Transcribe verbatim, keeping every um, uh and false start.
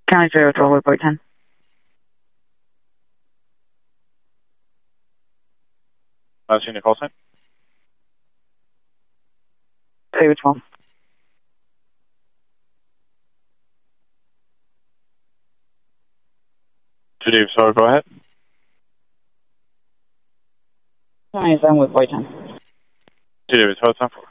County zero twelve, report ten. Last unit call sign. zero twelve. Two David, sorry, go ahead. County seven, report ten. Two David, so it's time for.